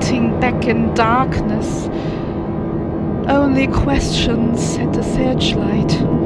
floating back in darkness. Only questions at the searchlight.